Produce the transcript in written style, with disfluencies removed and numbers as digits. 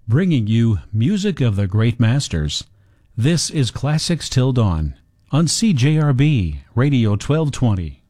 bringing you music of the great masters. This is Classics Till Dawn on CJRB Radio 1220.